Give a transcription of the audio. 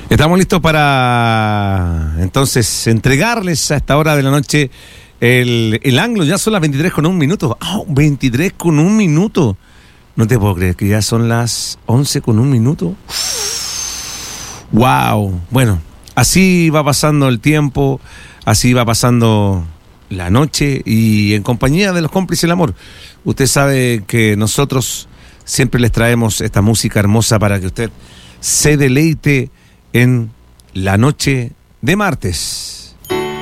Estamos listos para entonces entregarles a esta hora de la noche el Anglo. Ya son las 23:01. 23:01. No te puedo creer que ya son las 11:01. ¡Wow! Bueno, así va pasando el tiempo, así va pasando la noche y en compañía de los cómplices del amor. Usted sabe que nosotros siempre les traemos esta música hermosa para que usted se deleite en la noche de martes.